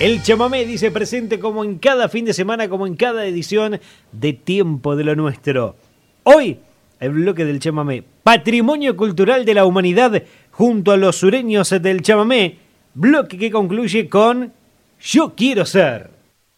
El chamamé dice presente como en cada fin de semana, como en cada edición de Tiempo de lo Nuestro. Hoy, el bloque del chamamé, Patrimonio Cultural de la Humanidad junto a los sureños del chamamé, bloque que concluye con Yo Quiero Ser.